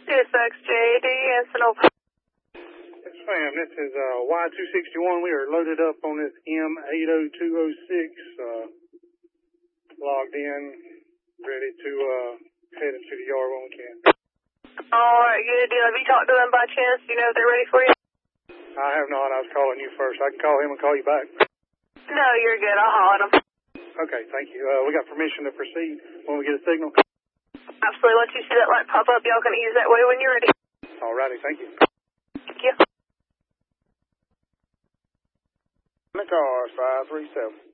6XJD and Sonoma. Yes, ma'am. This is Y261. We are loaded up on this M80206, logged in, ready to head into the yard when we can. Alright, good deal. Have you talked to them by chance? Do you know if they're ready for you? I have not. I was calling you first. I can call him and call you back. No, you're good. I'll holler at them. Okay, thank you. We got permission to proceed when we get a signal. Absolutely. Once you see that light pop up, y'all can use that way when you're ready. Alrighty, thank you. Thank you. In the car, 537.